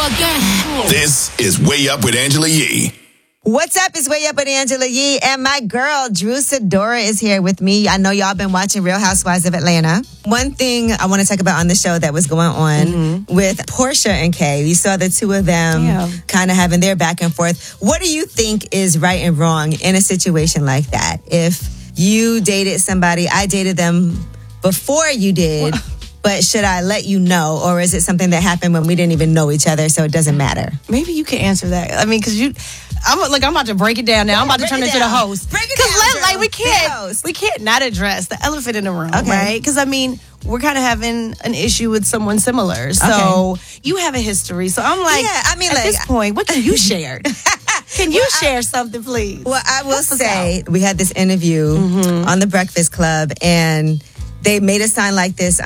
again. This is Way Up with Angela Yee. What's up? It's Way Up with Angela Yee, and my girl, Drew Sidora, is here with me. I know y'all been watching Real Housewives of Atlanta. One thing I want to talk about on the show that was going on with Portia and Kay. You saw the two of them kind of having their back and forth. What do you think is right and wrong in a situation like that? If you dated somebody, I dated them before you did, but should I let you know? Or is it something that happened when we didn't even know each other, so it doesn't matter? Maybe you can answer that. I mean, because I'm about to break it down now. I'm about to turn into the host. Break it down, Because we can't not address the elephant in the room, right? Because, I mean, we're kind of having an issue with someone similar. So you have a history. So I'm like, at this point, what can you share? Can you share something, please? Well, I will say, we had this interview on The Breakfast Club, and they made us sign like this,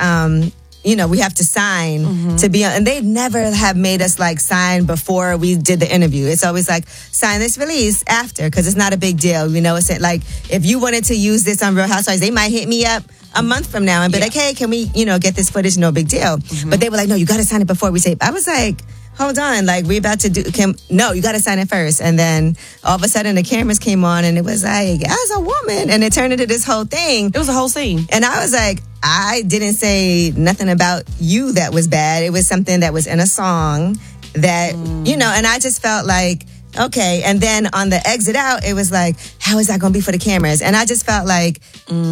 we have to sign to be on, and they never have made us like sign before we did the interview. It's always like, sign this release after, because it's not a big deal. It's like, if you wanted to use this on Real Housewives, they might hit me up a month from now and be like, hey, can we, get this footage? No big deal. But they were like, no, you got to sign it before we say. I was like, hold on, like, we're about to do, no, you got to sign it first. And then all of a sudden the cameras came on and it was like, as a woman, and it turned into this whole thing. It was a whole scene. And I was like, I didn't say nothing about you that was bad. It was something that was in a song that, and I just felt like, okay. And then on the exit out, it was like, how is that going to be for the cameras? And I just felt like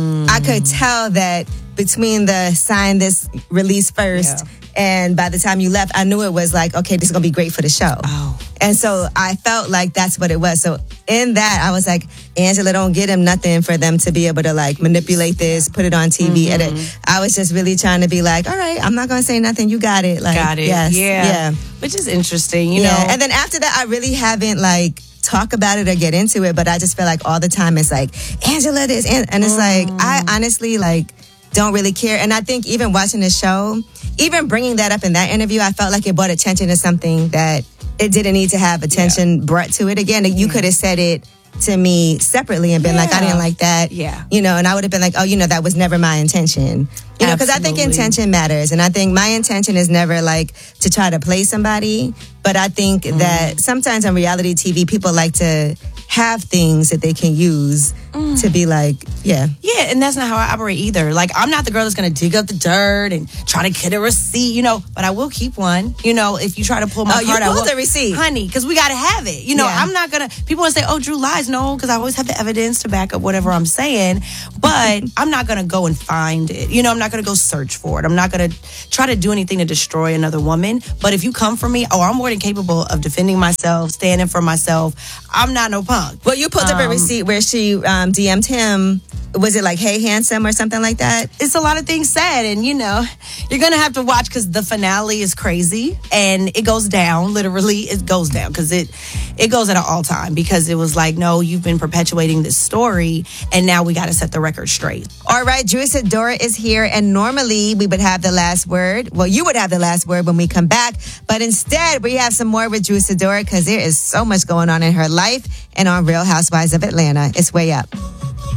I could tell that between the sign this release first and by the time you left, I knew it was like, okay, this is going to be great for the show. Oh. And so I felt like that's what it was. So in that, I was like, Angela, don't get him nothing for them to be able to like manipulate this, put it on TV, edit. I was just really trying to be like, all right, I'm not going to say nothing. You got it. Like, got it. Yes. Yeah. Which is interesting, you know. And then after that, I really haven't like talk about it or get into it, but I just feel like all the time it's like, Angela this, and it's like, I honestly like don't really care. And I think even watching the show, even bringing that up in that interview, I felt like it brought attention to something that it didn't need to have attention brought to it again. You could have said it to me separately and been like, I didn't like that. Yeah. And I would have been like, oh, that was never my intention. Because I think intention matters. And I think my intention is never like to try to play somebody. But I think that sometimes on reality TV, people like to have things that they can use to be like, Yeah, and that's not how I operate either. Like, I'm not the girl that's going to dig up the dirt and try to get a receipt, but I will keep one. If you try to pull my card, I will. The receipt. Honey, because we got to have it. I'm not going to, people want to say, oh, Drew lies. No, because I always have the evidence to back up whatever I'm saying. But I'm not going to go and find it. I'm not going to go search for it. I'm not going to try to do anything to destroy another woman. But if you come for me, I'm more than capable of defending myself, standing for myself. I'm not no punk. Well, you pulled up a receipt where she DM'd him. Was it like, hey, handsome or something like that? It's a lot of things said. And, you're going to have to watch because the finale is crazy. And it goes down. Literally, it goes down because it goes at an all time. Because it was like, no, you've been perpetuating this story. And now we got to set the record straight. All right, Drew Sidora is here. And normally we would have the last word. Well, you would have the last word when we come back. But instead, we have some more with Drew Sidora because there is so much going on in her life and on Real Housewives of Atlanta. It's Way Up.